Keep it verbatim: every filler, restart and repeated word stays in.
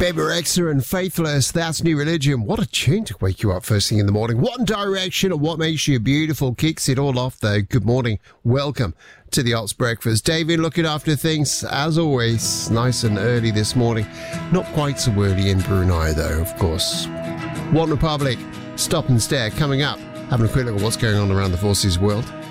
Bebe Rexha and Faithless, that's New Religion. What a tune to wake you up first thing in the morning. One Direction and What Makes You Beautiful kicks it all off, though. Good morning. Welcome to the Ops Breakfast. David looking after things, as always, nice and early this morning. Not quite so early in Brunei, though, of course. One Republic, Stop and Stare, coming up. Having a quick look at what's going on around the forces world.